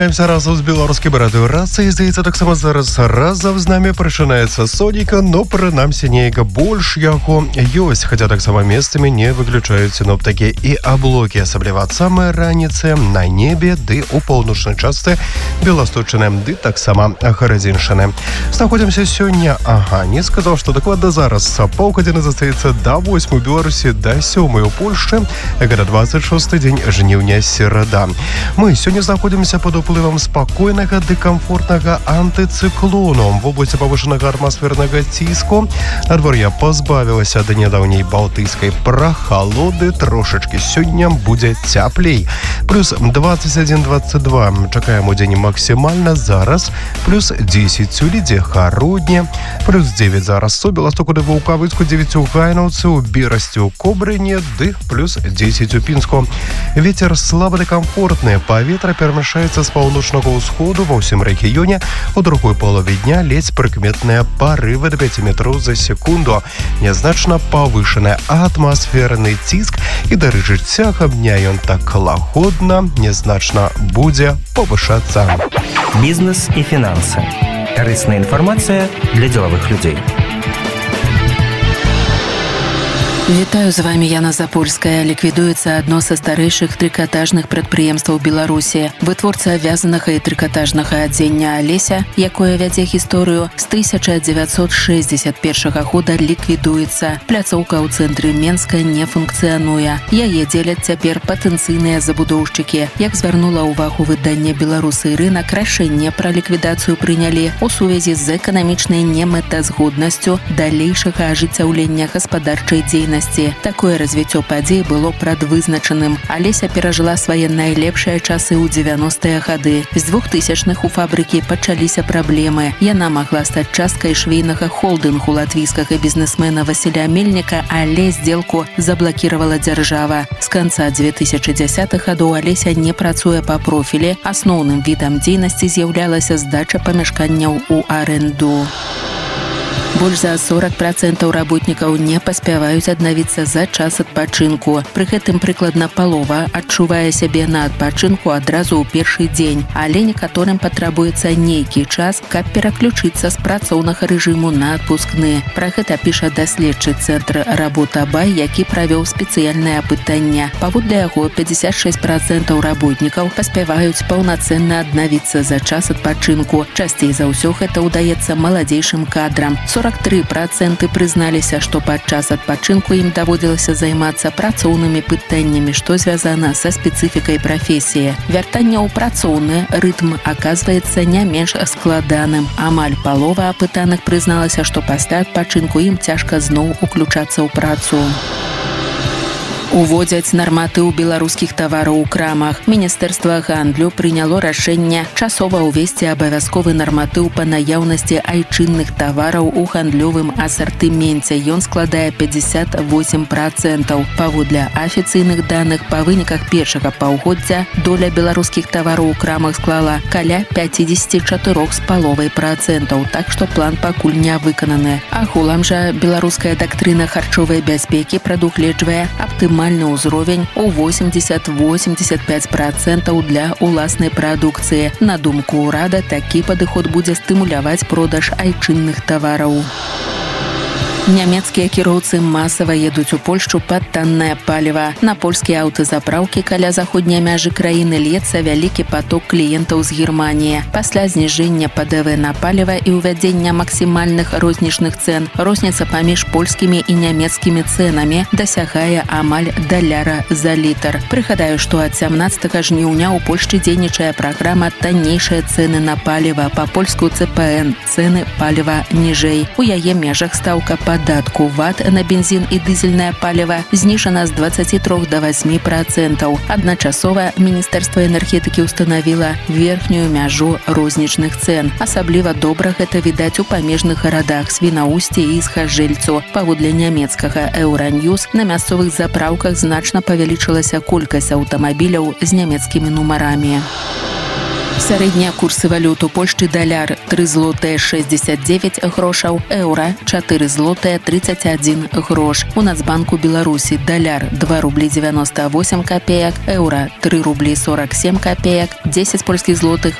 Разом з беларускім радыёрацыяй, здаецца, таксама зараз разам з намі прачынаецца сонейка, но прынамсі нейка больш яго ёсць, хаця таксама месцамі не выключаюць сіноптыкі і аблокі, асабліва ад самай раніцы на небе, ды у паўночнай частцы Беласточчыны, ды таксама Гарадзіншчыны. Знаходзімся сёння, не сказаў, што дакладна зараз паўгадзіны застаецца да 8 у Беларусі, да 7 у Польшчы, гэта 26 дзень жніўня, серада. Мы сёння знаходзімся пад уплывам спакойнага ды камфортнага антыцыклону. В обласці павышанага атмасфернага ціску надвор'е пазбавілася да нядаўняй балтыйскай прахалоды, трошачкі сёння будзе цяплей. Плюс 21-22 чакаем у дзень максімальна, зараз плюс 10 у Лідзе, Хародні, плюс 9 зараз у Беластоку ды Ваўкавыцку, 9 у Гайнаўцы, у Берасці, у Кобрыні, ды плюс 10 у Пінску. Вецер слабы ды камфортны, паветра перамяшаецца з паўночнага ўсходу ва ўсім рэгіёне. У другой палове дня ледзь прыкметныя парывы да 5 метров за секунду. Нязначна павышаны атмасферны ціск і, дарэчы, цягам дня ён так лагодна, нязначна будзе павышацца. Бізнес і фінансы. Карысная інфармацыя для дзелавых людзей. Вітаю, з вами Яна Запольская. Ліквідуецца адно са старэйшых трыкатажных прадпрыемстваў Беларусі. Вытворца вязанага і трыкатажнага адзення Алеся, якое вядзе гісторыю з 1961 года, ліквідуецца. Пляцоўка ў цэнтры Менска не функцыянуе. Яе дзеляць цяпер патэнцыйныя забудоўшчыкі. Як звярнула ўвагу выданне «Беларусы і рынак», рашэнне пра ліквідацыю прынялі ў сувязі з эканамічнай немэтазгоднасцю далейшага ажыццяўлення гаспадарчай дзейнасці. Такое развіццё падзей было прадвызначаным. Алеся перажыла свае найлепшыя часы ў 90-е гады. З 2000-х у фабрыкі пачаліся праблемы. Яна магла стаць часткай швейнага холдынгу латвійскага бізнесмена Васіля Мельніка, але здзелку заблакіравала дзяржава. З канца 2010-х гадоў Алеся не працуе па профілі. Асноўным відам дзейнасці з'яўлялася здача памяшканняў у арэнду. Больш за 40% работнікаў не паспяваюць аднавіцца за час адпачынку. Пры гэтым прыкладна палова адчувае сябе на адпачынку адразу ў першы дзень, але некаторым патрабуецца нейкі час, каб пераключыцца з працоўнага рэжыму на адпускны. Пра гэта піша даследчы цэнтр «Работа Бай», які правёў спецыяльнае апытанне. Паводле яго 56% работнікаў паспяваюць паўнацэнна аднавіцца за час адпачынку. Часцей за ўсё гэта ўдаецца маладзейшым кадрам. 43% прызналіся, што падчас адпачынку ім даводзілася займацца працоўнымі пытаннямі, што звязана са спецыфікай прафесіі. Вяртанне ў працоўны рытм аказваецца не менш складаным. Амаль палова апытаных прызналася, што пасля адпачынку ім цяжка зноў уключацца ў працу. Уводзяць нарматыў беларускіх тавараў у крамах. Міністэрства гандлю прыняло рашэнне часова ўвесці абавязковы нарматыў па наяўнасці айчынных тавараў у гандлёвым асартыменце. Ён складае 58%. Паводле афіцыйных даных, па выніках першага паўгоддзя доля беларускіх тавараў у крамах склала каля 54,5%, так што план пакуль не выкананы. Агулам жа беларуская дактрына харчовай бяспекі прадугледжвае аптымальны ўзровень у 80-85% для уласнай прадукцыі. На думку ўрада, такі падыход будзе стымуляваць продаж айчынных тавараў. Нямецкія кіроўцы масава едуць у Польшчу пад таннае паліва. На польскія аўтазапраўкі каля заходняй мяжы краіны льецца вялікі паток кліентаў з Германіі. Пасля зніжэння ПДВ на паліва і ўвядзення максімальных рознічных цэн, розніца паміж польскімі і нямецкімі цэнамі дасягае амаль $1 за літр. Прыгадаю, што ад 17 жніўня ў Польшчы дзейнічае праграма «Таннейшыя цэны на паліва», па-польску ЦПН – цэны паліва ніжэй. У яе межах стаўка падатку ВАТ на бензін і дызельнае паліва зніжана з 23 до 8%. Адначасова Міністэрства энергетыкі ўстанавіла верхнюю мяжу рознічных цэн. Асабліва добра гэта відаць у памежных гарадах Свінаусці і Схажэльцу. Паводле нямецкага Еўраньюз, на мясцовых запраўках значна павялічылася колькасць аўтамабіляў з нямецкімі нумарамі. Сярэднія курсы валют у Польшчы: даляр 3 злотыя 69 грошаў, еўра 4 злотыя 31 грош. У Нацбанку Беларусі даляр 2 рублі 98 копеек, еўра 3 рублі 47 копеек, 10 польскіх злотых